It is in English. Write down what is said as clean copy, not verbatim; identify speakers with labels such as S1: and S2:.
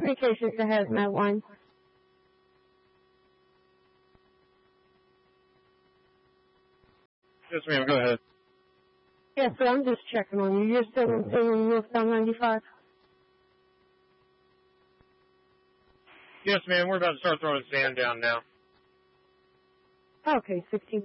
S1: Communications to Hazmat 1.
S2: Yes, ma'am, go ahead.
S1: Yes, sir, I'm just checking on you. You're still on Northbound 95?
S2: Yes, ma'am, we're about to start throwing sand down now.
S1: Okay, 16.